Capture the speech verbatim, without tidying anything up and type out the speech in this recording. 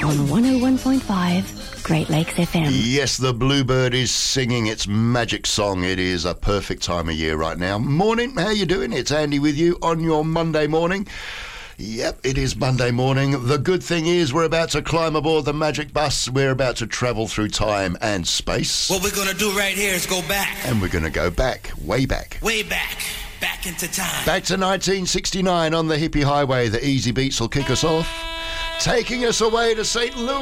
on one oh one point five Great Lakes F M. Yes, the bluebird is singing its magic song. It is a perfect time of year right now. Morning, how you doing? It's Andy with you on your Monday morning. Yep, it is Monday morning. The good thing is we're about to climb aboard the magic bus. We're about to travel through time and space. What we're going to do right here is go back. And we're going to go back, way back. Way back. Back into time. Back to nineteen sixty-nine on the hippie highway. The Easy Beats will kick us off, taking us away to Saint Louis.